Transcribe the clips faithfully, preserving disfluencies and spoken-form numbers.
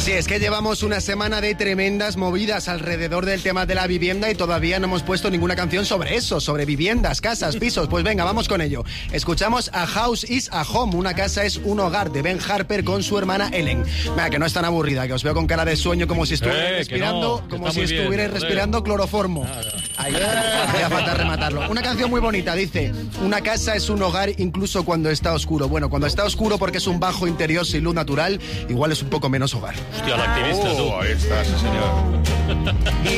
Sí, es que llevamos una semana de tremendas movidas alrededor del tema de la vivienda y todavía no hemos puesto ninguna canción sobre eso, sobre viviendas, casas, pisos. Pues venga, vamos con ello. Escuchamos A House is a Home, una casa es un hogar, de Ben Harper con su hermana Ellen. Venga, que no es tan aburrida, que os veo con cara de sueño como si estuvierais eh, respirando, no, como si estuvierais bien, respirando cloroformo. Nada. Ahí, hacía falta rematarlo. Una canción muy bonita, dice: una casa es un hogar incluso cuando está oscuro. Bueno, cuando está oscuro porque es un bajo interior sin luz natural, igual es un poco menos hogar. Hostia, la activista, tú. Oh, ahí está, sí, señor.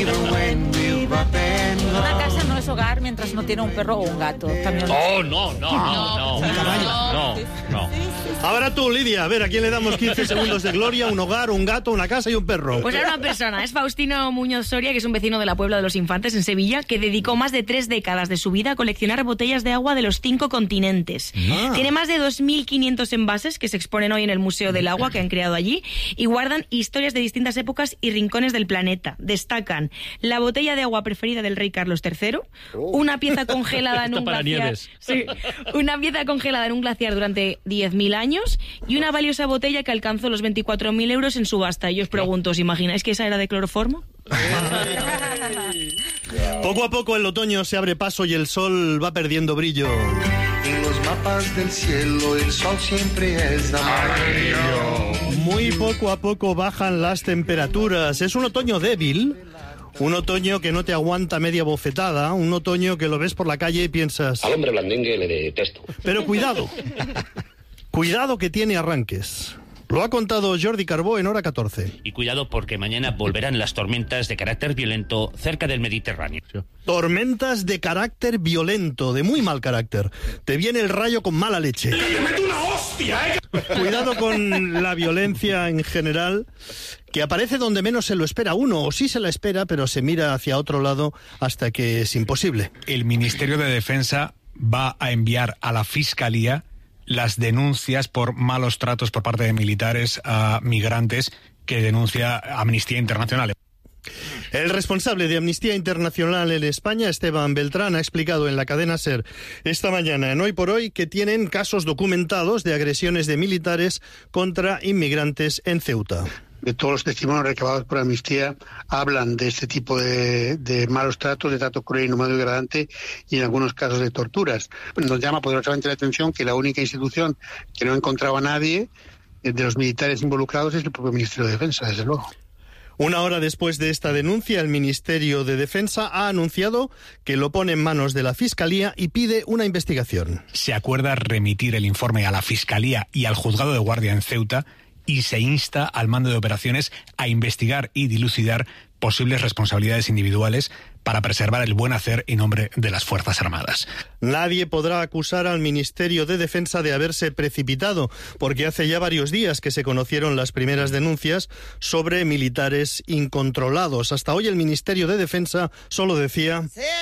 Una casa no es hogar mientras no tiene un perro o un gato. También... Oh, no, no, no, no. Un caballo. No, no. Ahora tú, Lidia, a ver, ¿a quién le damos quince segundos de gloria? Un hogar, un gato, una casa y un perro. Pues era una persona, es Faustino Muñoz Soria, que es un vecino de la Puebla de los Infantes en Sevilla, que dedicó más de tres décadas de su vida a coleccionar botellas de agua de los cinco continentes. Ah. Tiene más de dos mil quinientos envases que se exponen hoy en el Museo del Agua que han creado allí y guardan historias de distintas épocas y rincones del planeta. Destacan la botella de agua preferida del rey Carlos tercero, una pieza congelada en un para glaciar, Nieves. sí, una pieza congelada en un glaciar durante diez mil años y una valiosa botella que alcanzó los veinticuatro mil euros en subasta. Y yo os pregunto, ¿os imagináis que esa era de cloroformo? Poco a poco el otoño se abre paso y el sol va perdiendo brillo. En los mapas del cielo el sol siempre es amarillo. Muy poco a poco bajan las temperaturas. Es un otoño débil, un otoño que no te aguanta media bofetada, un otoño que lo ves por la calle y piensas... Al hombre blandengue le detesto. Pero cuidado, cuidado que tiene arranques. Lo ha contado Jordi Carbó en Hora catorce. Y cuidado porque mañana volverán las tormentas de carácter violento cerca del Mediterráneo. Tormentas de carácter violento, de muy mal carácter. Te viene el rayo con mala leche. ¡Le meto una hostia, eh! Cuidado con la violencia en general, que aparece donde menos se lo espera uno, o sí se la espera, pero se mira hacia otro lado hasta que es imposible. El Ministerio de Defensa va a enviar a la Fiscalía las denuncias por malos tratos por parte de militares a migrantes que denuncia Amnistía Internacional. El responsable de Amnistía Internacional en España, Esteban Beltrán, ha explicado en la cadena SER esta mañana en Hoy por Hoy que tienen casos documentados de agresiones de militares contra inmigrantes en Ceuta. De todos los testimonios recabados por Amnistía hablan de este tipo de, de malos tratos, de trato cruel, inhumano y degradante y en algunos casos de torturas. Nos llama poderosamente la atención que la única institución que no ha encontrado a nadie de los militares involucrados es el propio Ministerio de Defensa, desde luego. Una hora después de esta denuncia, el Ministerio de Defensa ha anunciado que lo pone en manos de la Fiscalía y pide una investigación. Se acuerda remitir el informe a la Fiscalía y al Juzgado de Guardia en Ceuta y se insta al mando de operaciones a investigar y dilucidar posibles responsabilidades individuales para preservar el buen hacer y nombre de las Fuerzas Armadas. Nadie podrá acusar al Ministerio de Defensa de haberse precipitado, porque hace ya varios días que se conocieron las primeras denuncias sobre militares incontrolados. Hasta hoy el Ministerio de Defensa solo decía...